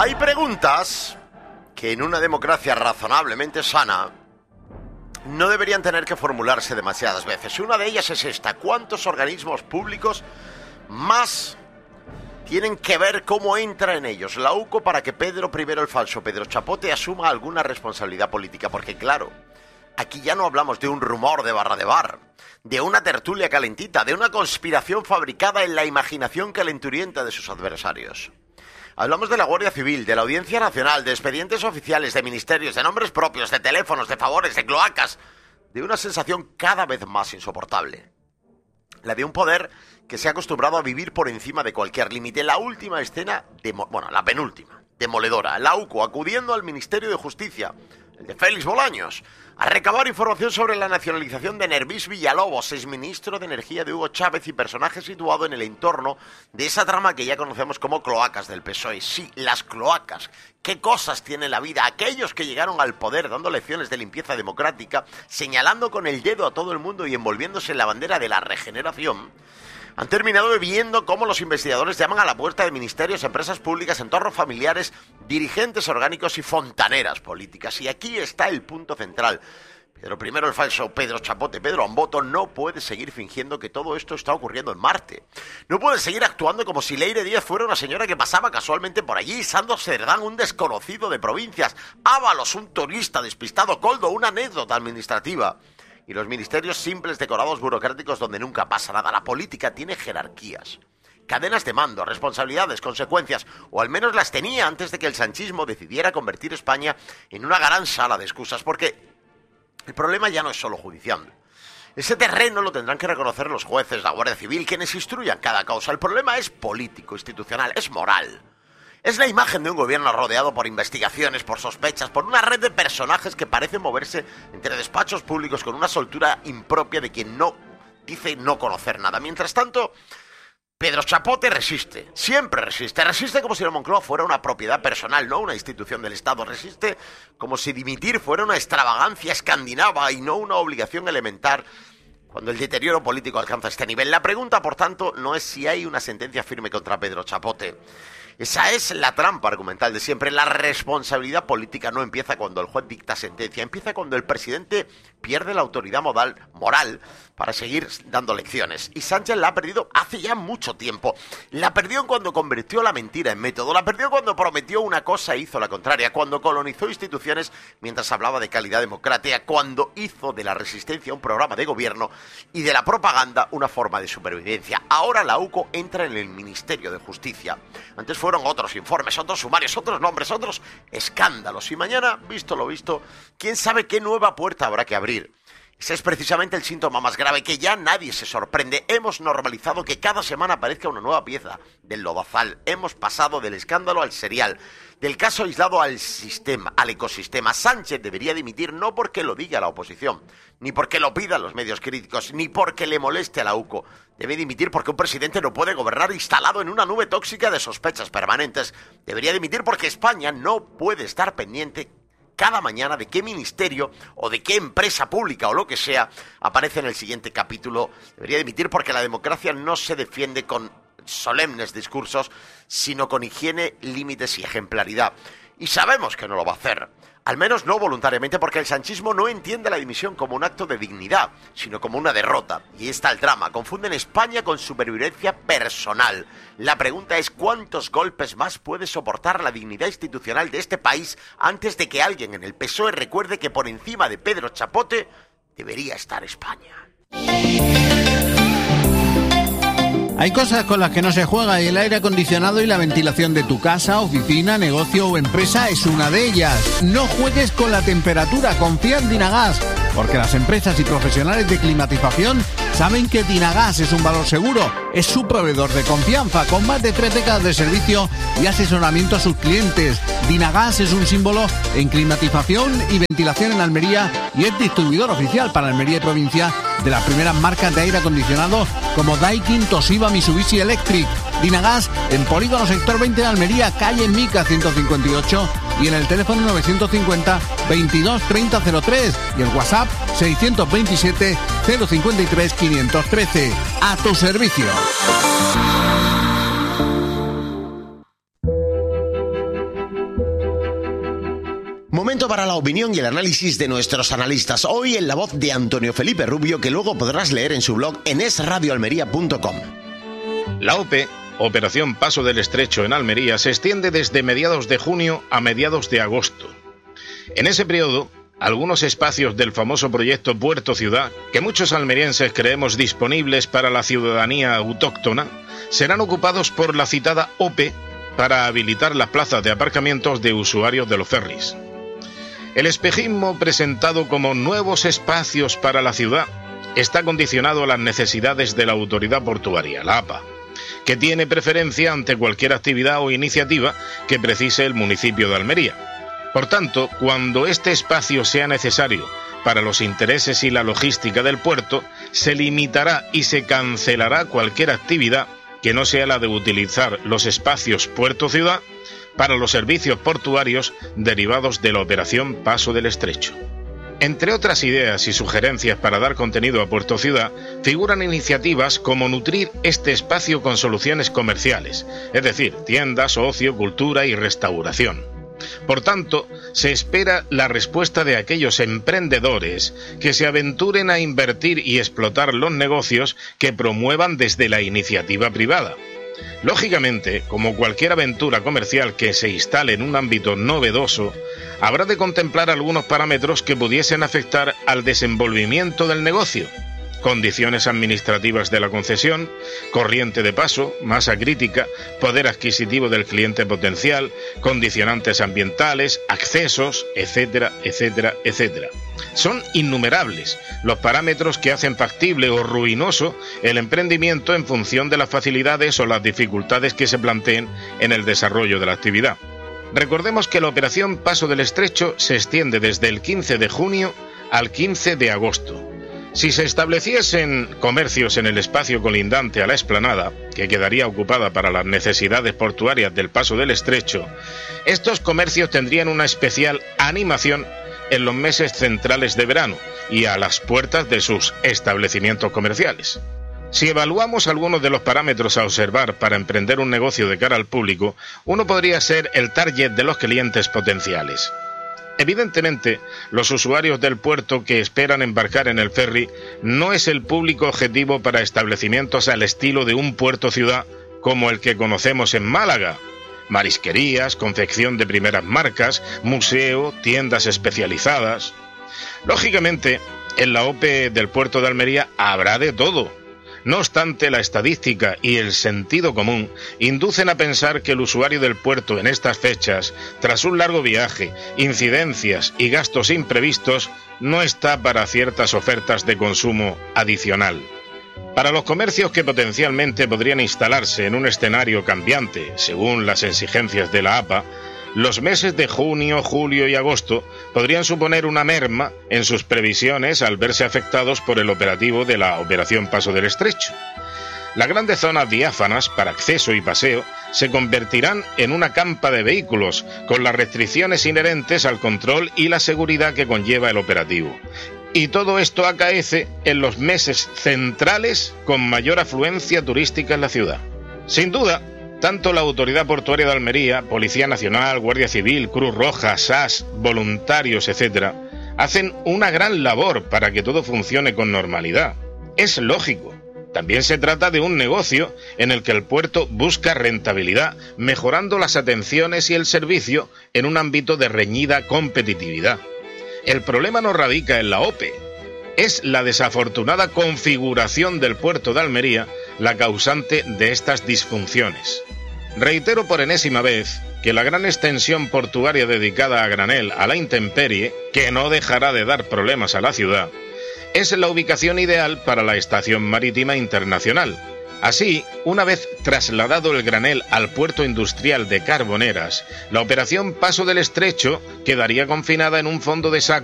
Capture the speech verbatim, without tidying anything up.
Hay preguntas que en una democracia razonablemente sana no deberían tener que formularse demasiadas veces. Una de ellas es esta: ¿cuántos organismos públicos más tienen que ver cómo entra en ellos la U C O para que Pedro primero el falso, Pedro Chapote, asuma alguna responsabilidad política? Porque claro, aquí ya no hablamos de un rumor de barra de bar, de una tertulia calentita, de una conspiración fabricada en la imaginación calenturienta de sus adversarios. Hablamos de la Guardia Civil, de la Audiencia Nacional, de expedientes oficiales, de ministerios, de nombres propios, de teléfonos, de favores, de cloacas, de una sensación cada vez más insoportable. La de un poder que se ha acostumbrado a vivir por encima de cualquier límite. La última escena, demo, bueno, la penúltima, demoledora. La U C O acudiendo al Ministerio de Justicia, el de Félix Bolaños, a recabar información sobre la nacionalización de Nervís Villalobos, exministro de Energía de Hugo Chávez y personaje situado en el entorno de esa trama que ya conocemos como cloacas del P S O E. Sí, las cloacas. ¿Qué cosas tiene la vida? Aquellos que llegaron al poder dando lecciones de limpieza democrática, señalando con el dedo a todo el mundo y envolviéndose en la bandera de la regeneración, han terminado viendo cómo los investigadores llaman a la puerta de ministerios, empresas públicas, entornos familiares, dirigentes orgánicos y fontaneras políticas. Y aquí está el punto central. Pedro primero el falso, Pedro Chapote, Pedro Amboto no puede seguir fingiendo que todo esto está ocurriendo en Marte. No puede seguir actuando como si Leire Díaz fuera una señora que pasaba casualmente por allí, Sandro Cerdán un desconocido de provincias, Ábalos un turista despistado, Coldo una anécdota administrativa. Y los ministerios simples decorados burocráticos donde nunca pasa nada. La política tiene jerarquías, cadenas de mando, responsabilidades, consecuencias, o al menos las tenía antes de que el sanchismo decidiera convertir España en una gran sala de excusas, porque el problema ya no es solo judicial. Ese terreno lo tendrán que reconocer los jueces, la Guardia Civil, quienes instruyan cada causa. El problema es político, institucional, es moral. Es la imagen de un gobierno rodeado por investigaciones, por sospechas, por una red de personajes que parecen moverse entre despachos públicos con una soltura impropia de quien no dice no conocer nada. Mientras tanto, Pedro Chapote resiste, siempre resiste. Resiste como si la Moncloa fuera una propiedad personal, no una institución del Estado. Resiste como si dimitir fuera una extravagancia escandinava y no una obligación elemental cuando el deterioro político alcanza este nivel. La pregunta, por tanto, no es si hay una sentencia firme contra Pedro Chapote. Esa es la trampa argumental de siempre. La responsabilidad política no empieza cuando el juez dicta sentencia, empieza cuando el presidente pierde la autoridad moral, moral para seguir dando lecciones. Y Sánchez la ha perdido hace ya mucho tiempo. La perdió cuando convirtió la mentira en método, la perdió cuando prometió una cosa e hizo la contraria, cuando colonizó instituciones mientras hablaba de calidad democrática, cuando hizo de la resistencia un programa de gobierno y de la propaganda una forma de supervivencia. Ahora la U C O entra en el Ministerio de Justicia. Antes fueron otros informes, otros sumarios, otros nombres, otros escándalos. Y mañana, visto lo visto, quién sabe qué nueva puerta habrá que abrir. Ese es precisamente el síntoma más grave, que ya nadie se sorprende. Hemos normalizado que cada semana aparezca una nueva pieza del lodazal. Hemos pasado del escándalo al serial, del caso aislado al sistema, al ecosistema. Sánchez debería dimitir no porque lo diga la oposición, ni porque lo pidan los medios críticos, ni porque le moleste a la U C O. Debe dimitir porque un presidente no puede gobernar instalado en una nube tóxica de sospechas permanentes. Debería dimitir porque España no puede estar pendiente cada mañana de qué ministerio o de qué empresa pública o lo que sea aparece en el siguiente capítulo. Debería dimitir porque la democracia no se defiende con solemnes discursos, sino con higiene, límites y ejemplaridad. Y sabemos que no lo va a hacer. Al menos no voluntariamente, porque el sanchismo no entiende la dimisión como un acto de dignidad, sino como una derrota. Y ahí está el drama. Confunden España con supervivencia personal. La pregunta es ¿cuántos golpes más puede soportar la dignidad institucional de este país antes de que alguien en el P S O E recuerde que por encima de Pedro Chapote debería estar España? Hay cosas con las que no se juega y el aire acondicionado y la ventilación de tu casa, oficina, negocio o empresa es una de ellas. No juegues con la temperatura, confía en Dinagas, porque las empresas y profesionales de climatización saben que Dinagas es un valor seguro. Es su proveedor de confianza, con más de tres décadas de servicio y asesoramiento a sus clientes. Dinagas es un símbolo en climatización y ventilación en Almería y es distribuidor oficial para Almería y provincia de las primeras marcas de aire acondicionado como Daikin, Toshiba, Mitsubishi Electric. Dinagas en Polígono Sector veinte de Almería, calle Mica ciento cincuenta y ocho y en el teléfono novecientos cincuenta, veintidós, treinta, cero tres y el WhatsApp seiscientos veintisiete, cero cincuenta y tres, quinientos trece. A tu servicio. Momento para la opinión y el análisis de nuestros analistas. Hoy en la voz de Antonio Felipe Rubio, que luego podrás leer en su blog en es radio almería punto com. La O P E, Operación Paso del Estrecho en Almería, se extiende desde mediados de junio a mediados de agosto. En ese periodo, algunos espacios del famoso proyecto Puerto Ciudad, que muchos almerienses creemos disponibles para la ciudadanía autóctona, serán ocupados por la citada O P E para habilitar las plazas de aparcamientos de usuarios de los ferries. El espejismo presentado como nuevos espacios para la ciudad está condicionado a las necesidades de la autoridad portuaria, la A P A, que tiene preferencia ante cualquier actividad o iniciativa que precise el municipio de Almería. Por tanto, cuando este espacio sea necesario para los intereses y la logística del puerto, se limitará y se cancelará cualquier actividad que no sea la de utilizar los espacios Puerto Ciudad para los servicios portuarios derivados de la operación Paso del Estrecho. Entre otras ideas y sugerencias para dar contenido a Puerto Ciudad, figuran iniciativas como nutrir este espacio con soluciones comerciales, es decir, tiendas, ocio, cultura y restauración. Por tanto, se espera la respuesta de aquellos emprendedores que se aventuren a invertir y explotar los negocios que promuevan desde la iniciativa privada. Lógicamente, como cualquier aventura comercial que se instale en un ámbito novedoso, habrá de contemplar algunos parámetros que pudiesen afectar al desenvolvimiento del negocio: condiciones administrativas de la concesión, corriente de paso, masa crítica, poder adquisitivo del cliente potencial, condicionantes ambientales, accesos, etcétera, etcétera, etcétera. Son innumerables los parámetros que hacen factible o ruinoso el emprendimiento en función de las facilidades o las dificultades que se planteen en el desarrollo de la actividad. Recordemos que la operación Paso del Estrecho se extiende desde el quince de junio al quince de agosto. Si se estableciesen comercios en el espacio colindante a la explanada, que quedaría ocupada para las necesidades portuarias del Paso del Estrecho, estos comercios tendrían una especial animación en los meses centrales de verano y a las puertas de sus establecimientos comerciales. Si evaluamos algunos de los parámetros a observar para emprender un negocio de cara al público, uno podría ser el target de los clientes potenciales. Evidentemente, los usuarios del puerto que esperan embarcar en el ferry no es el público objetivo para establecimientos al estilo de un puerto ciudad como el que conocemos en Málaga: marisquerías, confección de primeras marcas, museo, tiendas especializadas. Lógicamente, en la O P E del puerto de Almería habrá de todo. No obstante, la estadística y el sentido común inducen a pensar que el usuario del puerto en estas fechas, tras un largo viaje, incidencias y gastos imprevistos, no está para ciertas ofertas de consumo adicional. Para los comercios que potencialmente podrían instalarse en un escenario cambiante, según las exigencias de la A P A, los meses de junio, julio y agosto podrían suponer una merma en sus previsiones al verse afectados por el operativo de la Operación Paso del Estrecho. Las grandes zonas diáfanas para acceso y paseo se convertirán en una campa de vehículos, con las restricciones inherentes al control y la seguridad que conlleva el operativo. Y todo esto acaece en los meses centrales con mayor afluencia turística en la ciudad. Sin duda, tanto la Autoridad Portuaria de Almería, Policía Nacional, Guardia Civil, Cruz Roja, S A S, voluntarios, etcétera, hacen una gran labor para que todo funcione con normalidad. Es lógico. También se trata de un negocio en el que el puerto busca rentabilidad, mejorando las atenciones y el servicio en un ámbito de reñida competitividad. El problema no radica en la O P E, es la desafortunada configuración del puerto de Almería la causante de estas disfunciones. Reitero por enésima vez que la gran extensión portuaria dedicada a granel a la intemperie, que no dejará de dar problemas a la ciudad, es la ubicación ideal para la Estación Marítima Internacional. Así, una vez trasladado el granel al puerto industrial de Carboneras, la operación Paso del Estrecho quedaría confinada en un fondo de saco